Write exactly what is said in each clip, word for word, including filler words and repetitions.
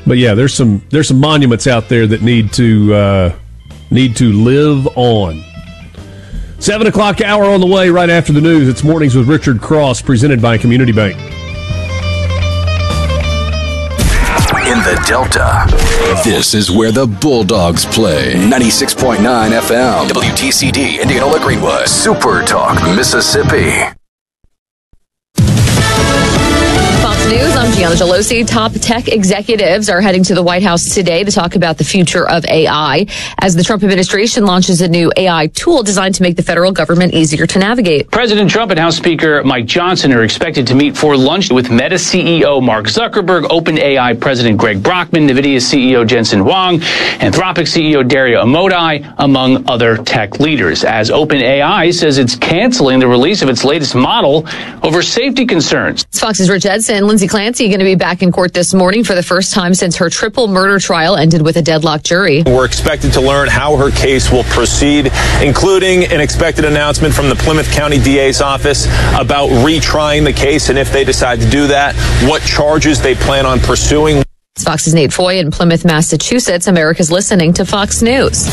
But yeah, there's some there's some monuments out there that need to uh, need to live on. Seven o'clock hour on the way. Right after the news, it's Mornings with Richard Cross, presented by Community Bank. In the Delta, this is where the Bulldogs play. ninety-six point nine F M, W T C D, Indianola Greenwood, Super Talk, Mississippi. News, I'm Gianna Gelosi. Top tech executives are heading to the White House today to talk about the future of A I as the Trump administration launches a new A I tool designed to make the federal government easier to navigate. President Trump and House Speaker Mike Johnson are expected to meet for lunch with Meta C E O Mark Zuckerberg, OpenAI President Greg Brockman, NVIDIA C E O Jensen Huang, Anthropic C E O Dario Amodei, among other tech leaders, as OpenAI says it's canceling the release of its latest model over safety concerns. It's Fox's Rich Edson. Lindsay Clancy going to be back in court this morning for the first time since her triple murder trial ended with a deadlocked jury. We're expected to learn how her case will proceed, including an expected announcement from the Plymouth County D A's office about retrying the case, and if they decide to do that, what charges they plan on pursuing. It's Fox's Nate Foy in Plymouth, Massachusetts. America's listening to Fox News.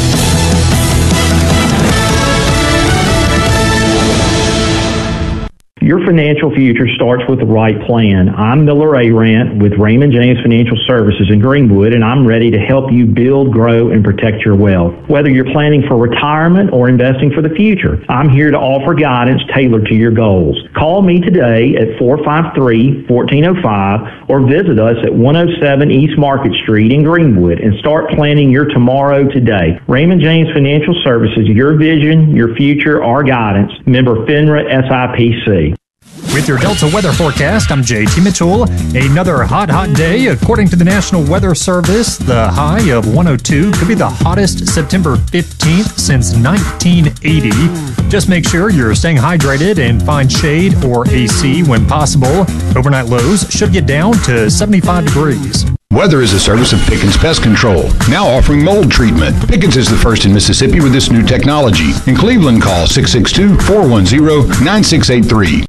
Your financial future starts with the right plan. I'm Miller Arant with Raymond James Financial Services in Greenwood, and I'm ready to help you build, grow, and protect your wealth. Whether you're planning for retirement or investing for the future, I'm here to offer guidance tailored to your goals. Call me today at four five three, one four zero five or visit us at one oh seven East Market Street in Greenwood and start planning your tomorrow today. Raymond James Financial Services, your vision, your future, our guidance. Member FINRA S I P C. With your Delta weather forecast, I'm J T Mitchell. Another hot, hot day. According to the National Weather Service, the high of one oh two could be the hottest September fifteenth since nineteen eighty. Just make sure you're staying hydrated and find shade or A C when possible. Overnight lows should get down to seventy-five degrees. Weather is a service of Pickens Pest Control, now offering mold treatment. Pickens is the first in Mississippi with this new technology. In Cleveland, call six six two, four one zero, nine six eight three.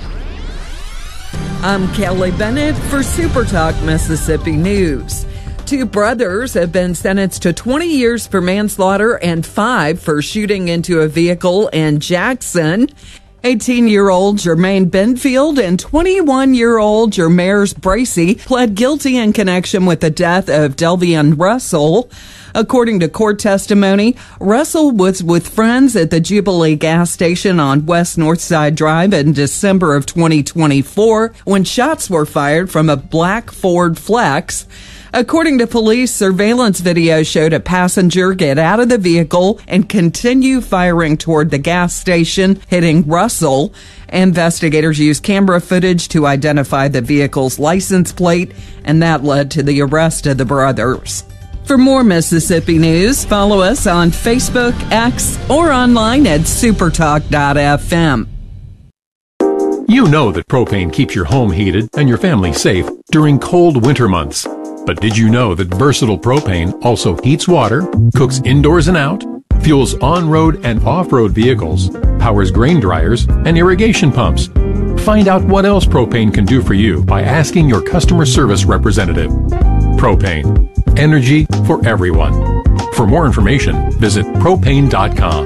I'm Kelly Bennett for Super Talk Mississippi News. Two brothers have been sentenced to twenty years for manslaughter and five for shooting into a vehicle in Jackson. eighteen-year-old Jermaine Benfield and twenty-one-year-old Jermaine Bracey pled guilty in connection with the death of Delvian Russell. According to court testimony, Russell was with friends at the Jubilee gas station on West Northside Drive in December of twenty twenty-four when shots were fired from a black Ford Flex. According to police, surveillance video showed a passenger get out of the vehicle and continue firing toward the gas station, hitting Russell. Investigators used camera footage to identify the vehicle's license plate, and that led to the arrest of the brothers. For more Mississippi news, follow us on Facebook, X, or online at supertalk dot f m. You know that propane keeps your home heated and your family safe during cold winter months. But did you know that Versatile Propane also heats water, cooks indoors and out, fuels on-road and off-road vehicles, powers grain dryers, and irrigation pumps? Find out what else propane can do for you by asking your customer service representative. Propane. Energy for everyone. For more information, visit propane dot com.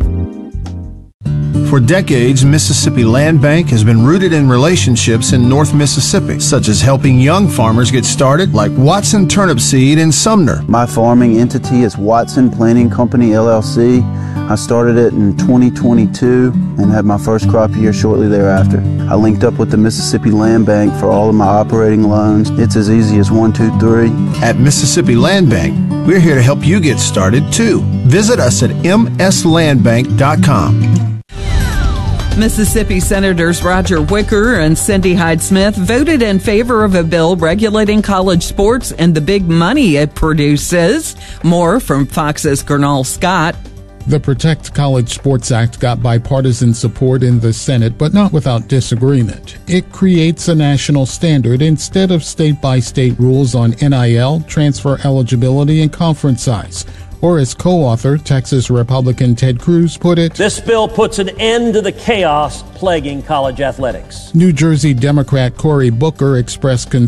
For decades, Mississippi Land Bank has been rooted in relationships in North Mississippi, such as helping young farmers get started, like Watson Turnip Seed in Sumner. My farming entity is Watson Planting Company, L L C. I started it in twenty twenty-two and had my first crop year shortly thereafter. I linked up with the Mississippi Land Bank for all of my operating loans. It's as easy as one, two, three. At Mississippi Land Bank, we're here to help you get started, too. Visit us at m s land bank dot com. Mississippi Senators Roger Wicker and Cindy Hyde-Smith voted in favor of a bill regulating college sports and the big money it produces. More from Fox's Gernal Scott. The Protect College Sports Act got bipartisan support in the Senate, but not without disagreement. It creates a national standard instead of state-by-state rules on N I L, transfer eligibility, and conference size. Or as co-author, Texas Republican Ted Cruz put it, "This bill puts an end to the chaos plaguing college athletics." New Jersey Democrat Cory Booker expressed concern